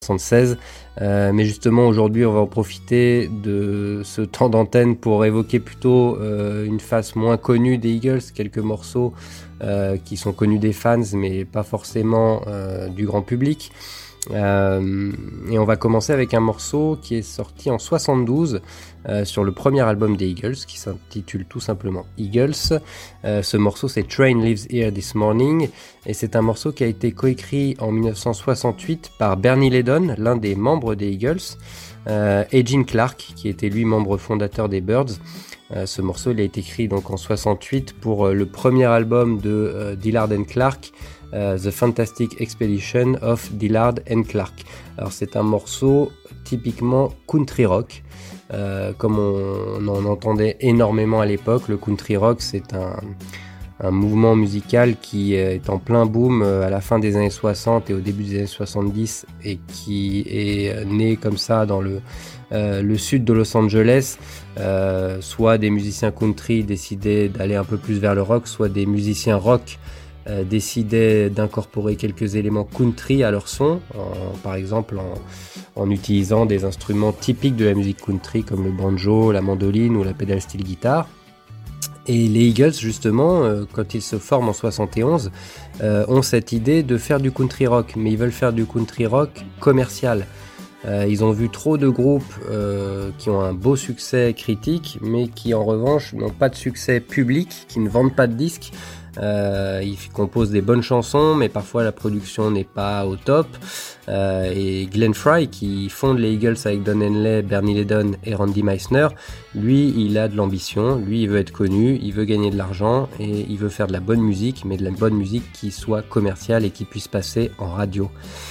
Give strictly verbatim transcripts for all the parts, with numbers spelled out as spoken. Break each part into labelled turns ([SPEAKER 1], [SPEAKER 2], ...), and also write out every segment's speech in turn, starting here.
[SPEAKER 1] soixante-seize. Euh, mais justement, aujourd'hui, on va en profiter de ce temps d'antenne pour évoquer plutôt euh, une face moins connue des Eagles, quelques morceaux euh, qui sont connus des fans, mais pas forcément euh, du grand public. Euh, et on va commencer avec un morceau qui est sorti en soixante-douze euh, sur le premier album des Eagles, qui s'intitule tout simplement Eagles. Euh, ce morceau, c'est Train Lives Here This Morning, et c'est un morceau qui a été coécrit en dix-neuf cent soixante-huit par Bernie Leadon, l'un des membres des Eagles, euh, et Gene Clark, qui était lui membre fondateur des Byrds. Euh, ce morceau, il a été écrit donc en soixante-huit pour euh, le premier album de euh, Dillard and Clark, Uh, The Fantastic Expedition of Dillard and Clark. Alors c'est un morceau typiquement country rock, euh, comme on, on en entendait énormément à l'époque. Le country rock, c'est un, un mouvement musical qui est en plein boom à la fin des années soixante et au début des années soixante-dix, et qui est né comme ça dans le, euh, le sud de Los Angeles. Euh, soit des musiciens country décidaient d'aller un peu plus vers le rock, soit des musiciens rock Euh, décidaient d'incorporer quelques éléments country à leur son, en, par exemple en, en utilisant des instruments typiques de la musique country comme le banjo, la mandoline ou la pedal steel guitar. Et les Eagles, justement, euh, quand ils se forment en soixante et onze, euh, ont cette idée de faire du country rock, mais ils veulent faire du country rock commercial. Euh, ils ont vu trop de groupes euh, qui ont un beau succès critique, mais qui en revanche n'ont pas de succès public, qui ne vendent pas de disques. Euh, ils composent des bonnes chansons, mais parfois la production n'est pas au top. Euh, et Glenn Frey, qui fonde les Eagles avec Don Henley, Bernie Leadon et Randy Meisner, lui, il a de l'ambition, lui, il veut être connu, il veut gagner de l'argent et il veut faire de la bonne musique, mais de la bonne musique qui soit commerciale et qui puisse passer en radio.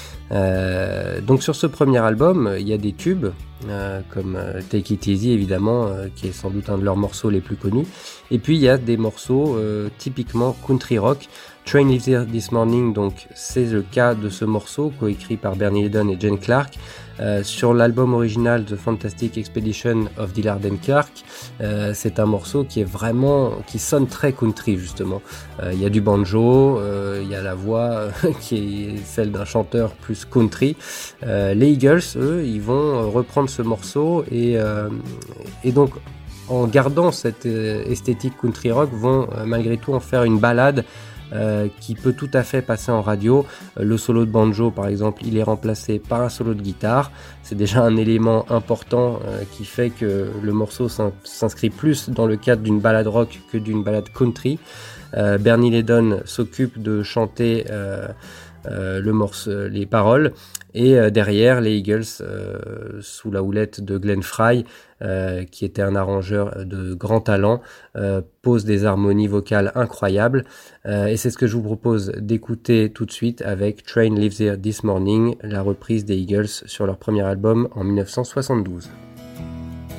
[SPEAKER 1] Euh, donc sur ce premier album, il y a des tubes euh, comme euh, Take It Easy évidemment, euh, qui est sans doute un de leurs morceaux les plus connus, et puis il y a des morceaux euh, typiquement country rock. Train Lives Here This Morning, donc c'est le cas de ce morceau coécrit par Bernie Leadon et Gene Clark. Euh, sur l'album original The Fantastic Expedition of Dillard and Clark, euh, c'est un morceau qui est vraiment, qui sonne très country justement. Il euh, y a du banjo, il euh, y a la voix euh, qui est celle d'un chanteur plus country. Euh, les Eagles, eux, ils vont reprendre ce morceau et, euh, et donc en gardant cette euh, esthétique country rock, vont euh, malgré tout en faire une ballade Euh, qui peut tout à fait passer en radio. Euh, le solo de banjo par exemple, il est remplacé par un solo de guitare. C'est déjà un élément important euh, qui fait que le morceau s'inscrit plus dans le cadre d'une ballade rock que d'une ballade country. Euh, Bernie Leadon s'occupe de chanter euh, euh, le morceau, les paroles, et euh, derrière les Eagles, euh, sous la houlette de Glenn Frey, euh, qui était un arrangeur de grand talent, euh, pose des harmonies vocales incroyables, euh, et c'est ce que je vous propose d'écouter tout de suite avec Train Lives Here This Morning, la reprise des Eagles sur leur premier album en dix-neuf cent soixante-douze.